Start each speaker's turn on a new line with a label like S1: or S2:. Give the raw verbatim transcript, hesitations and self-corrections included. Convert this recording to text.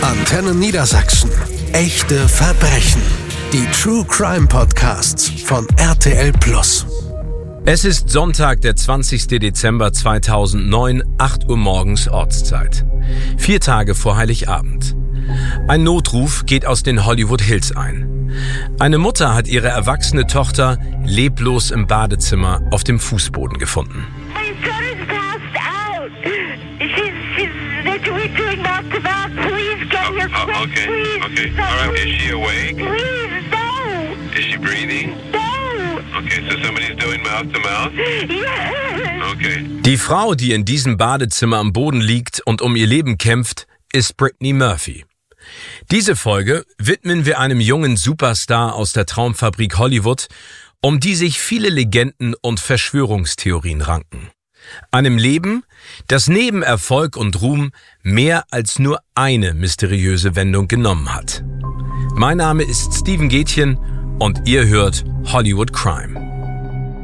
S1: Antenne Niedersachsen. Echte Verbrechen. Die True Crime Podcasts von R T L Plus.
S2: Es ist Sonntag, der zwanzigster Dezember zweitausendneun, acht Uhr morgens Ortszeit. Vier Tage vor Heiligabend. Ein Notruf geht aus den Hollywood Hills ein. Eine Mutter hat ihre erwachsene Tochter leblos im Badezimmer auf dem Fußboden gefunden.
S3: My son is passed out. She's, she's, they're doing, doing mouth to mouth. Please get here
S4: Oh,
S3: quick,
S4: okay,
S3: please.
S4: okay.
S3: No,
S4: All right. Is she awake?
S3: Please, no,
S4: Is she breathing?
S3: no.
S4: Okay, so somebody's doing mouth to mouth?
S3: Yes.
S4: Okay.
S2: Die Frau, die in diesem Badezimmer am Boden liegt und um ihr Leben kämpft, ist Brittany Murphy. Diese Folge widmen wir einem jungen Superstar aus der Traumfabrik Hollywood, um die sich viele Legenden und Verschwörungstheorien ranken. Einem Leben, das neben Erfolg und Ruhm mehr als nur eine mysteriöse Wendung genommen hat. Mein Name ist Steven Gätchen und ihr hört Hollywood Crime.